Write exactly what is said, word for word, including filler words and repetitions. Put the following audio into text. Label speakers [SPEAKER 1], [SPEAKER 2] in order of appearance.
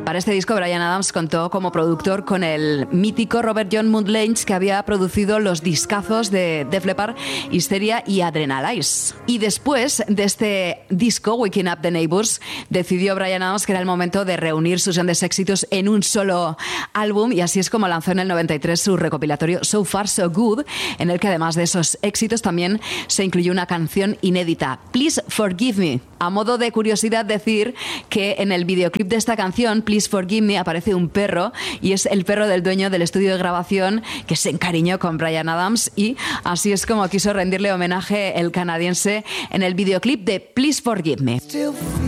[SPEAKER 1] Para este disco, Bryan Adams contó como productor con el mítico Robert John Muntlange, que había producido los discazos de Def Leppard, Hysteria y Adrenalize. Y después de este disco, Waking Up the Neighbors, decidió Bryan Adams que era el momento de reunir sus grandes éxitos en un solo álbum, y así es como lanzó en el noventa y tres su recopilatorio So Far So Good, en el que además de esos éxitos también se incluyó una canción inédita, Please Forgive Me. A modo de curiosidad, decir que en el videoclip de esta canción, Please Forgive Me, aparece un perro, y es el perro del dueño del estudio de grabación que se encariñó con Bryan Adams, y así es como quiso rendirle homenaje el canadiense en el videoclip de Please Forgive Me.